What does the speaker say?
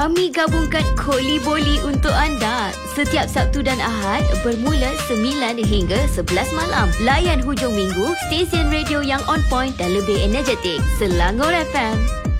Kami gabungkan Koli Boli untuk anda setiap Sabtu dan Ahad bermula 9 hingga 11 malam. Layan hujung minggu, stesen radio yang on point dan lebih energetik. Selangor FM.